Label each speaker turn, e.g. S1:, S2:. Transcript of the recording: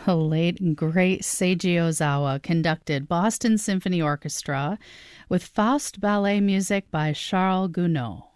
S1: The late and great Seiji Ozawa conducted Boston Symphony Orchestra with Faust ballet music by Charles Gounod.